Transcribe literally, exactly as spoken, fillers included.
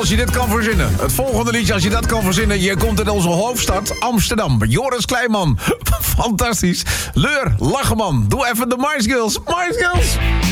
als je dit kan verzinnen. Het volgende liedje, als je dat kan verzinnen. Je komt in onze hoofdstad Amsterdam. Joris Kleinman. Fantastisch. Leur, lachen man. Doe even de Mice Girls. Mice Girls.